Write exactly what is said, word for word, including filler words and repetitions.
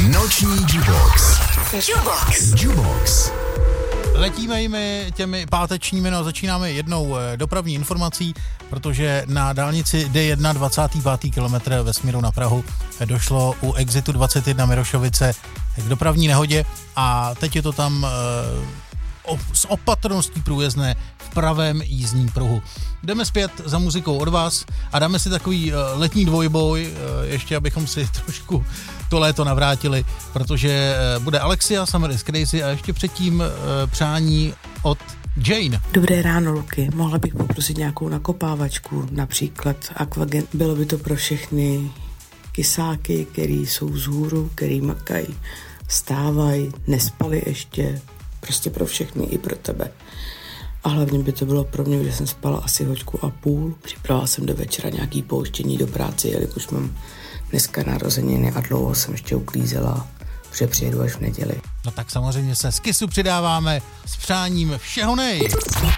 Noční Jukebox. Jukebox. Jukebox. Letíme jimi těmi pátečními, no začínáme jednou dopravní informací, protože na dálnici D jedna dvacátý pátý kilometr ve směru na Prahu došlo u exitu dvacet jedna Mirošovice k dopravní nehodě a teď je to tam e, s opatrností průjezdné v pravém jízdním pruhu. Jdeme zpět za muzikou od vás a dáme si takový e, letní dvojboj, e, ještě abychom si trošku to léto navrátili, protože e, bude Alexia, Summer is Crazy a ještě předtím e, přání od Jane. Dobré ráno, Luky. Mohla bych poprosit nějakou nakopávačku, například Aquagen. Bylo by to pro všechny kysáky, který jsou vzhůru, který makají, stávají, nespali ještě. Prostě pro všechny i pro tebe. A hlavně by to bylo pro mě, že jsem spala asi hoďku a půl. Připravila jsem do večera nějaký pouštění do práce, jelikož mám dneska narozeniny a dlouho jsem ještě uklízela, protože přijedu až v neděli. No tak samozřejmě se z Kissu přidáváme s přáním všeho nej.